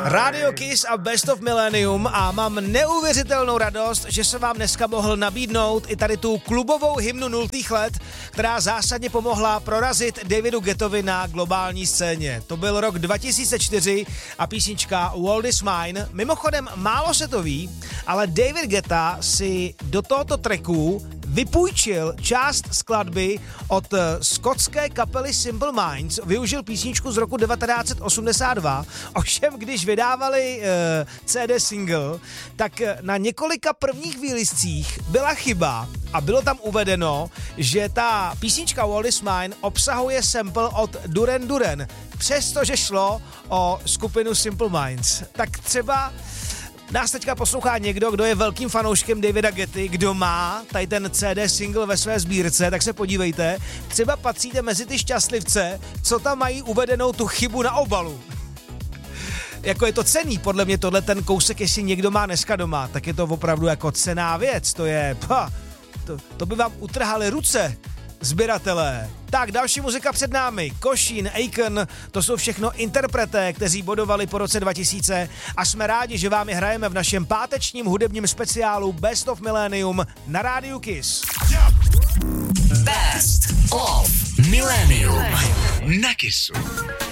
Radio Kiss a Best of Millennium a mám neuvěřitelnou radost, že jsem vám dneska mohl nabídnout i tady tu klubovou hymnu 0. let, která zásadně pomohla prorazit Davidu Guettovi na globální scéně. To byl rok 2004 a písnička World is Mine. Mimochodem, málo se to ví, ale David Guetta si do tohoto tracku vypůjčil část skladby od skotské kapely Simple Minds, využil písničku z roku 1982, ovšem když vydávali CD single, tak na několika prvních výliscích byla chyba a bylo tam uvedeno, že ta písnička World is Mine obsahuje sample od Duran Duran, přestože šlo o skupinu Simple Minds. Tak třeba nás teďka poslouchá někdo, kdo je velkým fanouškem Davida Guetty, kdo má tady ten CD single ve své sbírce, tak se podívejte, třeba patříte mezi ty šťastlivce, co tam mají uvedenou tu chybu na obalu. Jako je to cenný, podle mě tohle ten kousek, jestli někdo má dneska doma, tak je to opravdu jako cenná věc, to je, to by vám utrhali ruce, sběratelé. Tak, další muzika před námi. Košín, Akon, to jsou všechno interpreté, kteří bodovali po roce 2000 a jsme rádi, že vám je hrajeme v našem pátečním hudebním speciálu Best of Millennium na rádiu Kiss. Best of Millennium na Kissu.